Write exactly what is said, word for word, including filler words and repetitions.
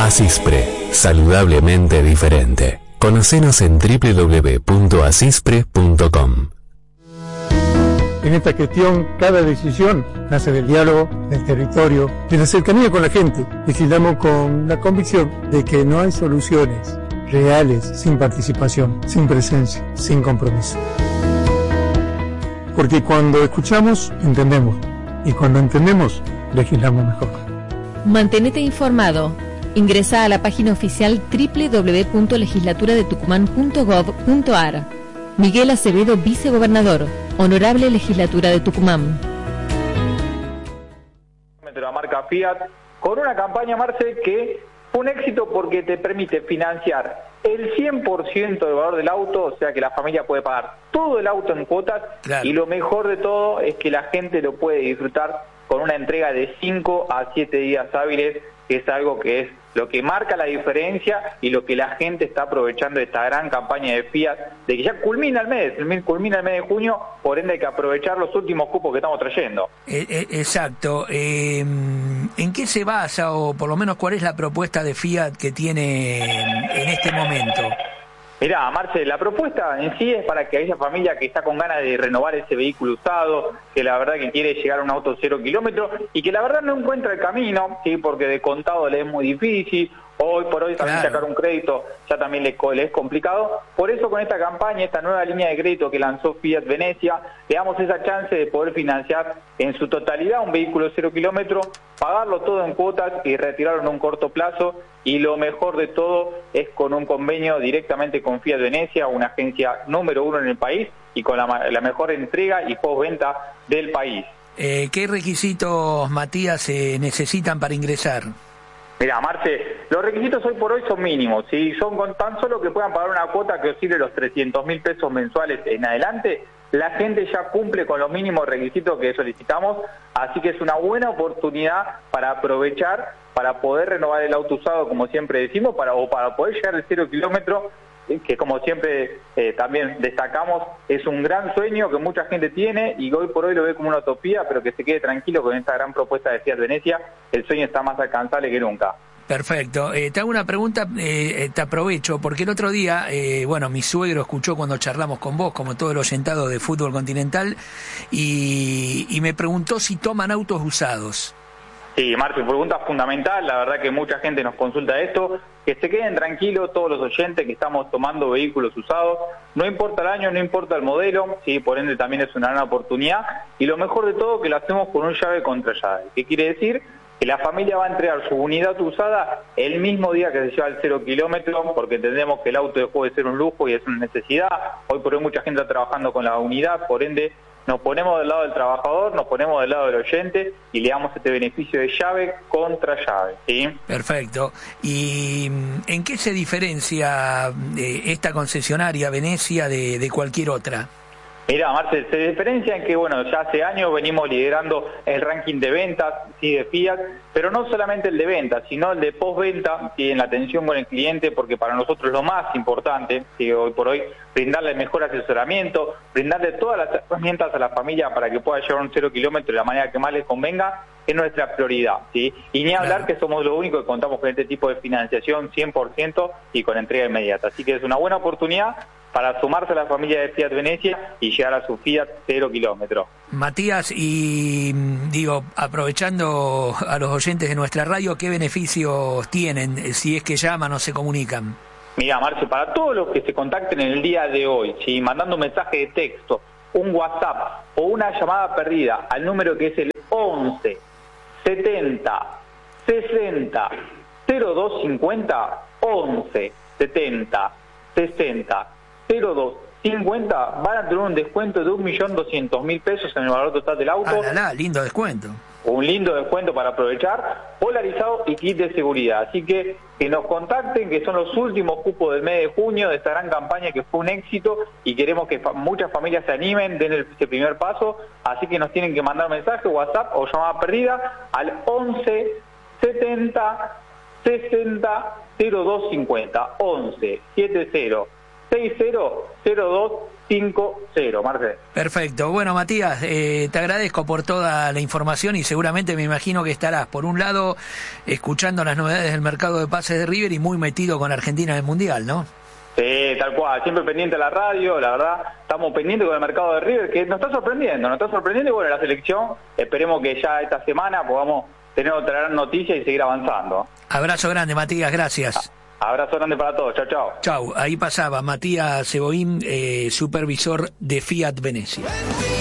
Asispre, saludablemente diferente. Conocenos en doble u doble u doble u punto asispre punto com. En esta gestión, cada decisión nace del diálogo, del territorio, de la cercanía con la gente. Legislamos con la convicción de que no hay soluciones reales sin participación, sin presencia, sin compromiso. Porque cuando escuchamos, entendemos. Y cuando entendemos, legislamos mejor. Mantenete informado. Ingresa a la página oficial doble u doble u doble u punto legislatura de tucumán punto gov punto ar. Miguel Acevedo, vicegobernador. Honorable Legislatura de Tucumán. La marca Fiat, con una campaña, Marce, que fue un éxito porque te permite financiar el cien por ciento del valor del auto, o sea que la familia puede pagar todo el auto en cuotas, claro. Y lo mejor de todo es que la gente lo puede disfrutar con una entrega de cinco a siete días hábiles, que es algo que es lo que marca la diferencia y lo que la gente está aprovechando de esta gran campaña de Fiat, de que ya culmina el mes, el mes culmina el mes de junio, por ende hay que aprovechar los últimos cupos que estamos trayendo. Eh, eh, exacto. Eh, ¿En qué se basa, o por lo menos cuál es la propuesta de Fiat que tiene en, en este momento? Mirá, Marce, la propuesta en sí es para que aquella familia que está con ganas de renovar ese vehículo usado, que la verdad que quiere llegar a un auto cero kilómetros y que la verdad no encuentra el camino, sí, porque de contado le es muy difícil, hoy por hoy también claro. Sacar un crédito ya también le, le es complicado. Por eso con esta campaña, esta nueva línea de crédito que lanzó Fiat Venecia, le damos esa chance de poder financiar en su totalidad un vehículo cero kilómetros, pagarlo todo en cuotas y retirarlo en un corto plazo, y lo mejor de todo es con un convenio directamente con Fiat Venecia, una agencia número uno en el país y con la, la mejor entrega y postventa del país. Eh, ¿Qué requisitos, Matías, se necesitan para ingresar? Mira, Marce, los requisitos hoy por hoy son mínimos, ¿sí? Son con tan solo que puedan pagar una cuota que oscile los trescientos mil pesos mensuales en adelante. La gente ya cumple con los mínimos requisitos que solicitamos, así que es una buena oportunidad para aprovechar, para poder renovar el auto usado, como siempre decimos, para o para poder llegar al cero kilómetro, que como siempre eh, también destacamos, es un gran sueño que mucha gente tiene y hoy por hoy lo ve como una utopía, pero que se quede tranquilo con esta gran propuesta de Fiat Venecia, el sueño está más alcanzable que nunca. Perfecto. Eh, te hago una pregunta, eh, te aprovecho, porque el otro día, eh, bueno, mi suegro escuchó cuando charlamos con vos, como todo el oyentado de Fútbol Continental, y, y me preguntó si toman autos usados. Sí, Marcio, pregunta fundamental, la verdad que mucha gente nos consulta esto, que se queden tranquilos todos los oyentes que estamos tomando vehículos usados, no importa el año, no importa el modelo, sí, por ende también es una gran oportunidad, y lo mejor de todo que lo hacemos con un llave contra llave. ¿Qué quiere decir? Que la familia va a entregar su unidad usada el mismo día que se lleva el cero kilómetro, porque entendemos que el auto dejó de ser un lujo y es una necesidad. Hoy por hoy mucha gente está trabajando con la unidad, por ende nos ponemos del lado del trabajador, nos ponemos del lado del oyente y le damos este beneficio de llave contra llave, ¿sí? Perfecto. ¿Y en qué se diferencia eh, esta concesionaria Venecia de, de cualquier otra? Mira, Marcel, se diferencia en que, bueno, ya hace años venimos liderando el ranking de ventas, sí, de Fiat, pero no solamente el de ventas, sino el de postventa, sí, en la atención con el cliente, porque para nosotros es lo más importante, sí, hoy por hoy, brindarle el mejor asesoramiento, brindarle todas las herramientas a la familia para que pueda llevar un cero kilómetro de la manera que más les convenga, es nuestra prioridad, ¿sí? Y ni hablar que somos los únicos que contamos con este tipo de financiación cien por ciento y con entrega inmediata. Así que es una buena oportunidad para sumarse a la familia de Fiat Venecia y llegar a su Fiat cero kilómetros. Matías, y digo, aprovechando a los oyentes de nuestra radio, ¿qué beneficios tienen si es que llaman o se comunican? Mira, Marcio, para todos los que se contacten en el día de hoy, ¿sí? Mandando un mensaje de texto, un WhatsApp o una llamada perdida al número que es el once setenta sesenta cero dos cincuenta, once setenta sesenta cero dos cincuenta, van a tener un descuento de un millón doscientos mil pesos en el valor total del auto. Ah, la, la, lindo descuento. Un lindo descuento para aprovechar, polarizado y kit de seguridad. Así que que nos contacten, que son los últimos cupos del mes de junio de esta gran campaña que fue un éxito y queremos que fa muchas familias se animen, den el, ese primer paso. Así que nos tienen que mandar mensaje, WhatsApp o llamada perdida al once setenta sesenta cero dos cincuenta, once setenta seis cero cero dos cinco cero, Marce. Perfecto. Bueno, Matías, eh, te agradezco por toda la información y seguramente me imagino que estarás, por un lado, escuchando las novedades del mercado de pases de River y muy metido con Argentina en el Mundial, ¿no? Sí, tal cual, siempre pendiente de la radio, la verdad, estamos pendientes con el mercado de River, que nos está sorprendiendo, nos está sorprendiendo y bueno, la selección, esperemos que ya esta semana podamos tener otra gran noticia y seguir avanzando. Abrazo grande, Matías, gracias. Abrazo grande para todos, chao, chao. Chau, ahí pasaba Matías Seboín, eh, supervisor de Fiat Venecia.